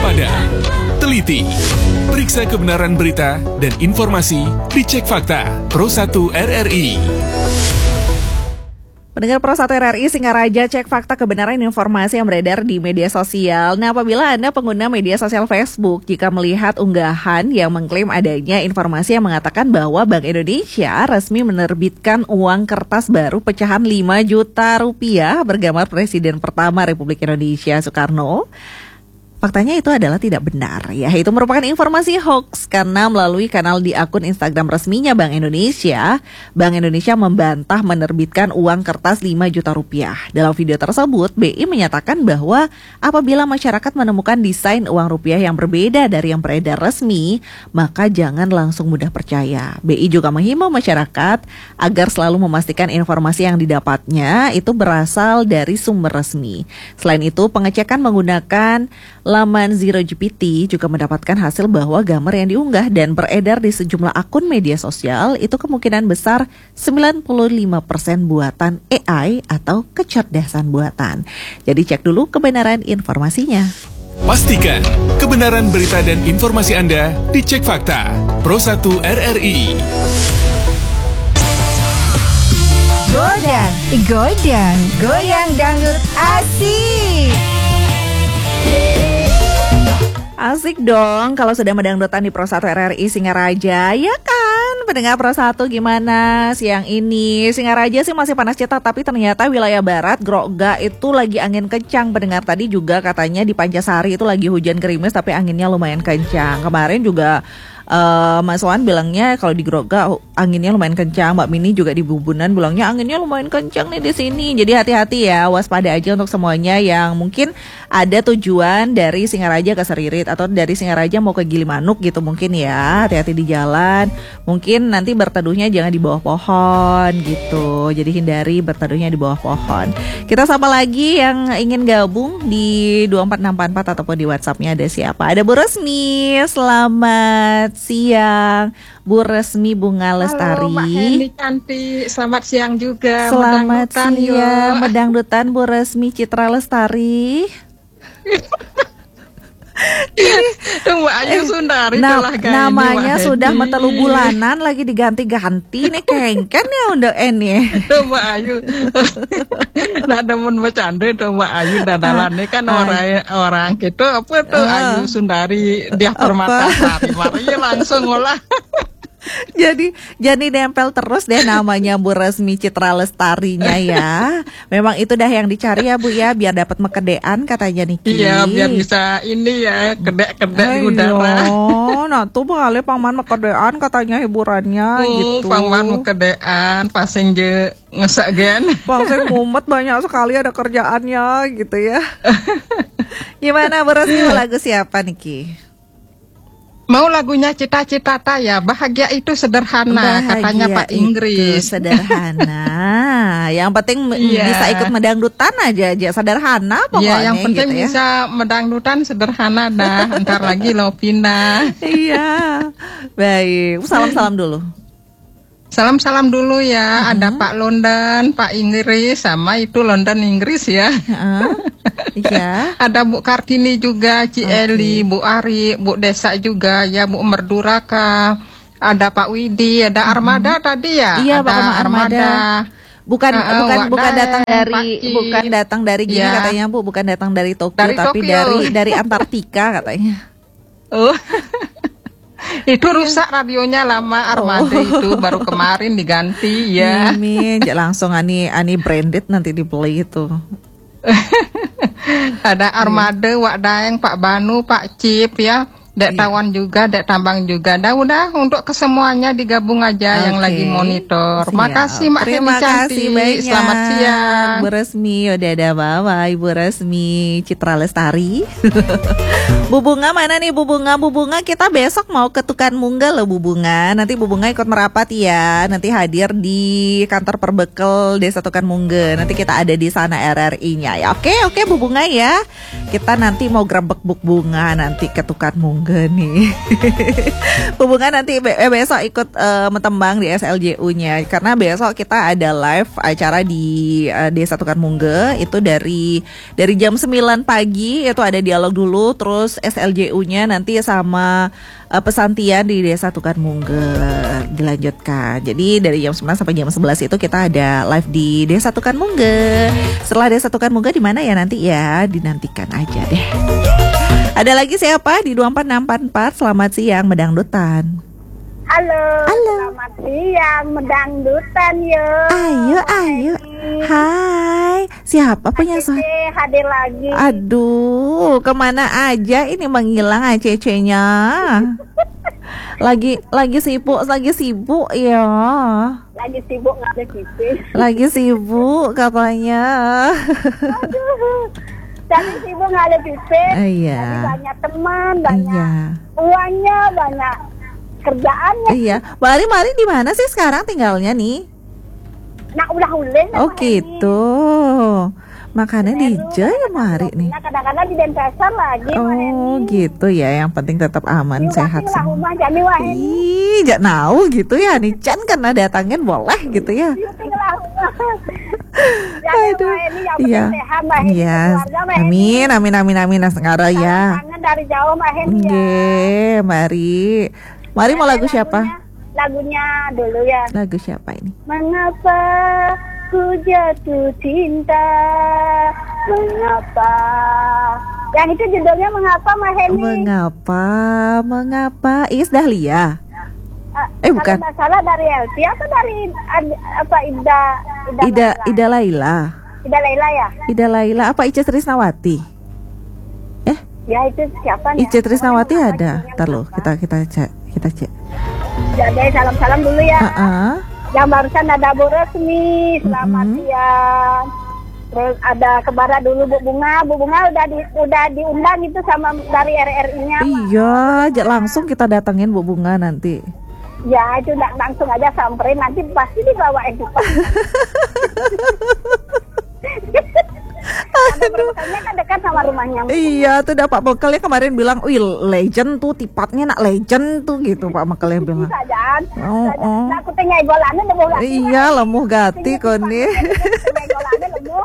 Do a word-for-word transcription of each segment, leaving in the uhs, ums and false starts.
waspada, teliti, periksa kebenaran berita dan informasi di Cek Fakta Pro satu R R I. Pendengar Pro satu R R I, Singaraja cek fakta kebenaran informasi yang beredar di media sosial. Nah, apabila Anda pengguna media sosial Facebook, jika melihat unggahan yang mengklaim adanya informasi yang mengatakan bahwa Bank Indonesia resmi menerbitkan uang kertas baru pecahan lima juta rupiah bergambar Presiden pertama Republik Indonesia Soekarno, faktanya itu adalah tidak benar, ya. Itu merupakan informasi hoax karena melalui kanal di akun Instagram resminya Bank Indonesia, Bank Indonesia membantah menerbitkan uang kertas lima juta rupiah. Dalam video tersebut, B I menyatakan bahwa apabila masyarakat menemukan desain uang rupiah yang berbeda dari yang beredar resmi, maka jangan langsung mudah percaya. B I juga menghimbau masyarakat agar selalu memastikan informasi yang didapatnya itu berasal dari sumber resmi. Selain itu, pengecekan menggunakan laman Zero G P T juga mendapatkan hasil bahwa gambar yang diunggah dan beredar di sejumlah akun media sosial itu kemungkinan besar sembilan puluh lima persen buatan A I atau kecerdasan buatan. Jadi cek dulu kebenaran informasinya. Pastikan kebenaran berita dan informasi Anda di Cek Fakta Pro satu R R I. Godang, godang, goyang dangdut asik. Asik dong kalau sudah mendangdutan di Pro satu R R I Singaraja, ya kan? Pendengar Pro satu gimana siang ini? Singaraja sih masih panas cetak, tapi ternyata wilayah barat Grogga itu lagi angin kencang. Pendengar tadi juga katanya di Pancasari itu lagi hujan gerimis tapi anginnya lumayan kencang. Kemarin juga Uh, Mas Wan bilangnya kalau di Grogga anginnya lumayan kencang. Mbak Mini juga di Bubunan bilangnya anginnya lumayan kencang nih di sini. Jadi hati-hati ya, waspada aja untuk semuanya yang mungkin ada tujuan dari Singaraja ke Seririt atau dari Singaraja mau ke Gilimanuk gitu mungkin ya. Hati-hati di jalan. Mungkin nanti berteduhnya jangan di bawah pohon gitu. Jadi hindari berteduhnya di bawah pohon. Kita sapa lagi yang ingin gabung di dua empat enam empat empat ataupun di WhatsApp-nya ada siapa? Ada Bu Resmi. Selamat siang, Bu Resmi Bunga Lestari. Halo Mbak Heni cantik, selamat siang juga. Selamat siang, medangdutan Bu Resmi Citra Lestari. Itu Mbak Ayu Sundari nah, itulah kayak namanya ini, sudah metelu bulanan lagi diganti-ganti nih kengken ya untuk ini. Itu Mbak Ayu. Nah demen bercanda itu Mbak Ayu dadalannya kan orang orang gitu apa tuh Ayu Sundari dia Permatasari. Mari langsung olah. Jadi jadi nempel terus deh namanya Bu Resmi Citra Lestarinya ya. Memang itu dah yang dicari ya Bu ya, biar dapat mekedean katanya Niki. Iya, biar bisa ini ya, kedek-kedek di udara. Oh, nah tuh bakal paman mekedean katanya hiburannya uh, gitu. Paman mekedean, pasang je ngesak gen. Pasang mumet banyak sekali ada kerjaannya gitu ya. Gimana Bu Resmi, lagu siapa Niki? Mau lagunya Cita-Cita ya, bahagia itu sederhana, bahagia katanya Pak Inggris. Sederhana, yang penting yeah. bisa ikut medangdutan aja, aja sederhana pokoknya. Iya, yang penting gitu ya. bisa medangdutan sederhana dah. Ntar lagi lo pindah. Iya, baik. Salam-salam dulu. Salam-salam dulu ya, uh-huh. Ada Pak London, Pak Inggris, sama itu London Inggris ya. Uh-huh. Iya. Ada Bu Kartini juga, Ci okay. Eli, Bu Ari, Bu Desa juga, ya Bu Merduraka. Ada Pak Widi, ada Armada uh-huh. tadi ya. Iya, ada Pak Armada. Armada. Bukan uh, bukan Wadae, bukan datang dari Paki. bukan datang dari gini ya. Katanya Bu, bukan datang dari Tokyo dari tapi Tokyo. dari dari Antartika katanya. Oh. Itu rusak radionya lama Armada oh. itu baru kemarin diganti ya. Mimin, langsung ani ani branded nanti dibeli itu. Ada Armada, Wak Daeng, Pak Banu, Pak Cip ya. Dek Tawan juga, Dek Tambang juga. Dah udah untuk kesemuanya digabung aja okay. yang lagi monitor. Siap. Makasih Mbak Terima Heni kasih banyak. Selamat siang. Bu Resmi, udah ada bye-bye Bu Resmi Citra Lestari. Bu Bunga mana nih Bu Bunga? Bu Bunga kita besok mau ke Tukan Munggal loh Bu Bunga. Nanti Bu Bunga ikut merapat ya. Nanti hadir di kantor Perbekel Desa Tukan Munggal. Nanti kita ada di sana R R I-nya ya. Oke, oke Bu Bunga ya. Kita nanti mau grebek Bu Bunga nanti ke Tukan Munggal. Mungga nih. Hubungan nanti be- besok ikut uh, metembang di S L J U-nya karena besok kita ada live acara di uh, Desa Tukar Mungga itu dari dari jam sembilan pagi itu ada dialog dulu, terus S L J U-nya nanti sama uh, pesantian di Desa Tukar Mungga dilanjutkan. Jadi dari jam sembilan sampai jam sebelas itu kita ada live di Desa Tukar Mungga. Setelah Desa Tukar Mungga di mana ya nanti ya dinantikan aja deh. Ada lagi siapa di dua empat enam empat empat? Selamat siang Medangdutan. Halo, Halo. Selamat siang Medangdutan yo. Ayo ayo. Hai. Siapa punya suara? Acece hadir lagi. Aduh, kemana aja ini menghilang A C C-nya? Lagi lagi sibuk, lagi sibuk ya. Lagi sibuk nggak ada sipil. Lagi sibuk katanya. Aduh. Tapi sibuk nggak ada sipil. Iya. Tapi banyak teman, banyak Iya. uangnya, banyak kerjaannya. Iya. Mari mari di mana sih sekarang tinggalnya nih? Nah udah ulin. Oh gitu. Makannya di Jaya Mari nih. Nah kadang-kadang di Denpasar lagi. Oh gitu ya. Yang penting tetap aman, sehat lah semua. rumah jami waheni. Ih, jak nau gitu ya nih Chan karena datangin boleh gitu ya. Tinggal rumah. Aduh. Iya. Iya. Amin amin amin amin asengara ya. Kangen dari jauh Maheni ya. Nggih, mari. Mari mau lagu siapa? Lagunya dulu ya. Lagu siapa ini? Mengapa ku jatuh cinta? Mengapa? Yang itu judulnya Mengapa Maheni? Mengapa? Mengapa? Is Dahlia. Ah, Eh, bukan. Kalau nggak salah dari Elvi atau dari ad- apa Ida Ida Ida Laila? Ida Laila. Ida Laila ya? Ida Laila apa Ica Trisnawati? Eh, Ya itu siapa nih? Ica Trisnawati Pokoknya ada. judulnya Ntar lo, Mengapa. kita kita cek, kita cek. Jadi salam-salam dulu ya. Heeh. Yang barusan ada Bu Resmi, selamat Mm-mm. siang. Terus ada Kebara dulu Bu Bunga, Bu Bunga udah di, udah diundang itu sama dari R R I-nya. Iya, jak langsung kita datengin Bu Bunga nanti. Ya itu lang- langsung aja samperin, nanti pasti dibawa ekipa. Karena kan dekat sama rumahnya. Iya, tuh dah Pak Bekelnya kemarin bilang, "Wih, legend tuh tipatnya nak legend tuh," gitu Pak Bekelnya bilang. Bisa jangan. Oh, oh. Nah, aku tanya golane lemuh gati. Iya, lemuh gati koni. Tanya golane lemuh.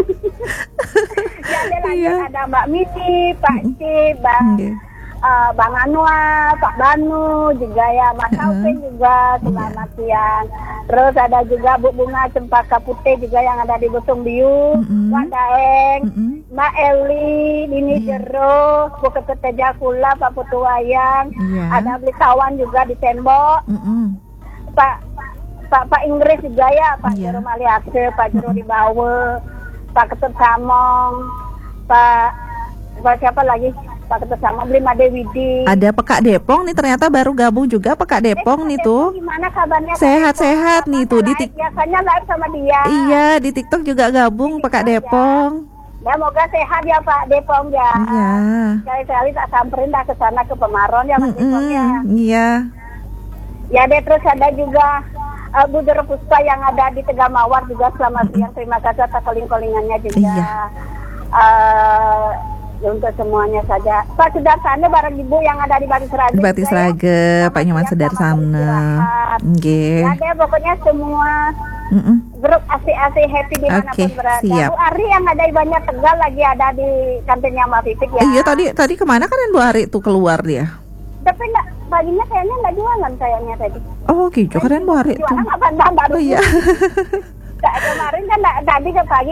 Jadi lagi Iya. ada Mbak Miti, Pak Cip, Bang Nggih. eh, Bang Anwar, Pak Banu, juga ya Mas Taufik juga selamat siang. Terus ada juga Bu Bunga Cempaka Putih juga yang ada di Busung Biu, Mm-mm. Pak Daeng, Mm-mm. Mbak Eli, Dini Jero, Bu Ketut Tejakula, Pak Putu Wayang, Iya. ada beli kawan juga di tembok, Mm-mm. Pak Pak Pak Inggris juga ya, Pak Iya. Jero Maliase, Pak Jero Dibawe, Pak Ketut Samong, Pak Pak siapa lagi? Pak Ketut Samong, beli Made Widi. Ada Pekak Depong nih ternyata baru gabung juga Pekak Depong nih tuh. Gimana kabarnya? Sehat-sehat nih tuh di tik- Biasanya live sama dia. Iya, di TikTok juga gabung Pekak Depong. Ya moga sehat ya Pak Depong ya. Iya. Sekali-sekali tak samperin dah ke sana ke Pemaron ya Mas Depong ya. Mm-mm, iya. Ya deh, terus ada juga uh, Bu Doro Puspa yang ada di Tegamawar juga selamat siang. Terima kasih atas calling-callingannya juga. Iya. Eh, untuk semuanya saja. Pak Sudarsana bareng Ibu yang ada di Batis Raga. Di Batis juga ya. Raga, Selamat Pak Nyoman siang, Sedar selamat sana. beristirahat. Nggih. Ya deh, pokoknya semua Mm-mm. grup asik-asik happy dimanapun Oke, berada. siap. Bu Ari yang ada di Banyak Tegal lagi ada di kantinnya Mbak Pipit ya. Eh, iya tadi tadi kemana kan Bu Ari tuh keluar dia? Tapi enggak, paginya kayaknya enggak jualan kayaknya tadi. Oh gitu, keren Bu Ari tuh. Jualan apa baru? Oh iya. Kemarin kan tadi ke pagi